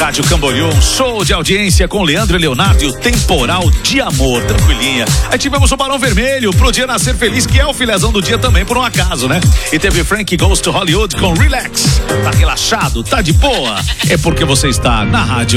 Rádio Camboriú, show de audiência com Leandro e Leonardo e o Temporal de Amor, tranquilinha. Aí tivemos o Barão Vermelho pro Dia Nascer Feliz, que é o filezão do dia também, por um acaso, né? E teve Frank Goes to Hollywood com Relax. Tá relaxado, tá de boa? É porque você está na Rádio